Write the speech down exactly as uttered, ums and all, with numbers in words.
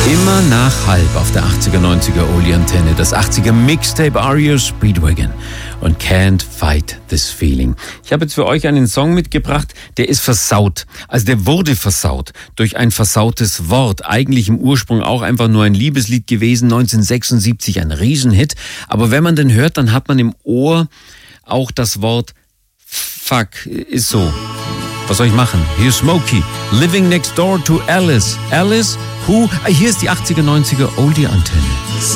Immer nach halb auf der achtziger, neunziger Oldie-Antenne. Das achtziger Mixtape R E O Speedwagon und Can't Fight This Feeling. Ich habe jetzt für euch einen Song mitgebracht, der ist versaut. Also der wurde versaut durch ein versautes Wort. Eigentlich im Ursprung auch einfach nur ein Liebeslied gewesen, neunzehnhundertsechsundsiebzig, ein Riesenhit. Aber wenn man den hört, dann hat man im Ohr auch das Wort Fuck. Ist so. Was soll ich machen? Hier Smokey, Living Next Door to Alice. Alice, who? Hier ist die achtziger, neunziger Oldie-Antenne.